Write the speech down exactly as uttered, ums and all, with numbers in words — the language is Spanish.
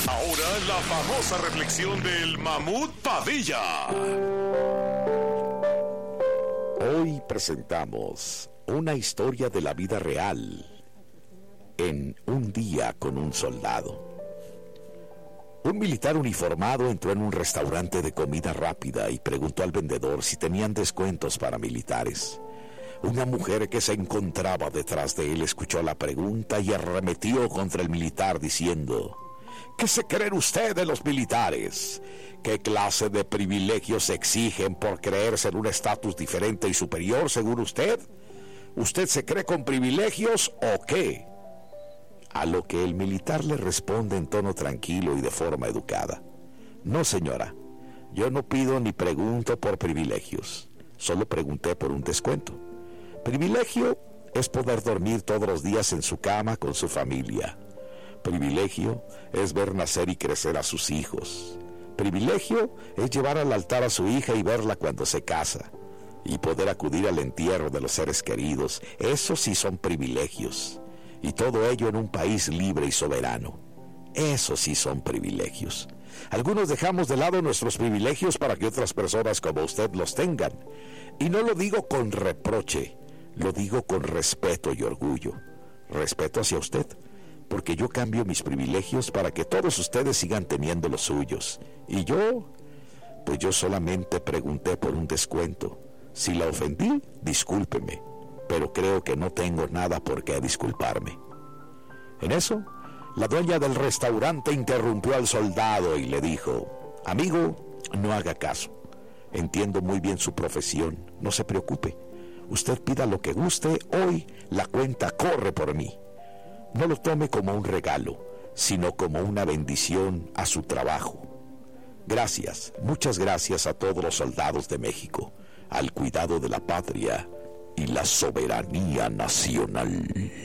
Ahora la famosa reflexión del Mamut Padilla. Hoy presentamos una historia de la vida real en Un día con un soldado. Un militar uniformado entró en un restaurante de comida rápida y preguntó al vendedor si tenían descuentos para militares. Una mujer que se encontraba detrás de él escuchó la pregunta y arremetió contra el militar diciendo: ¿qué se creen ustedes de los militares? ¿Qué clase de privilegios exigen por creerse en un estatus diferente y superior según usted? ¿Usted se cree con privilegios o qué? A lo que el militar le responde en tono tranquilo y de forma educada: no, señora, yo no pido ni pregunto por privilegios, solo pregunté por un descuento. Privilegio es poder dormir todos los días en su cama con su familia. Privilegio es ver nacer y crecer a sus hijos. Privilegio es llevar al altar a su hija y verla cuando se casa, y poder acudir al entierro de los seres queridos. Esos sí son privilegios. Y todo ello en un país libre y soberano. Esos sí son privilegios. Algunos dejamos de lado nuestros privilegios para que otras personas como usted los tengan. Y no lo digo con reproche, lo digo con respeto y orgullo. Respeto hacia usted, porque yo cambio mis privilegios para que todos ustedes sigan teniendo los suyos. Y yo, pues yo solamente pregunté por un descuento. Si la ofendí, discúlpeme, pero creo que no tengo nada por qué disculparme. En eso, la dueña del restaurante interrumpió al soldado y le dijo: amigo, no haga caso. Entiendo muy bien su profesión, no se preocupe. Usted pida lo que guste, hoy la cuenta corre por mí. No lo tome como un regalo, sino como una bendición a su trabajo. Gracias, muchas gracias a todos los soldados de México, al cuidado de la patria y la soberanía nacional.